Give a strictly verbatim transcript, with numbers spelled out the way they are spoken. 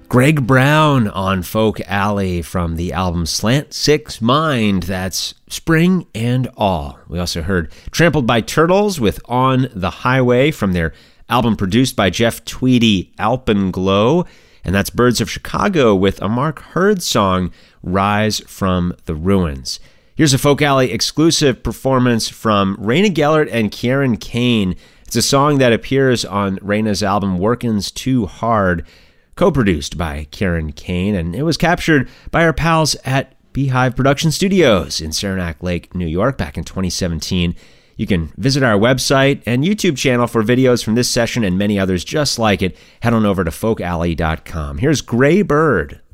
Greg Brown on Folk Alley from the album Slant Six Mind. That's Spring and All. We also heard Trampled by Turtles with On the Highway from their album produced by Jeff Tweedy, Alpenglow. And that's Birds of Chicago with a Mark Hurd song, Rise from the Ruins. Here's a Folk Alley exclusive performance from Raina Gellert and Kieran Kane. It's a song that appears on Raina's album Workin's Too Hard, co-produced by Kieran Kane, and it was captured by our pals at Beehive Production Studios in Saranac Lake, New York, back in twenty seventeen. You can visit our website and YouTube channel for videos from this session and many others just like it. Head on over to folk alley dot com. Here's Gray Bird.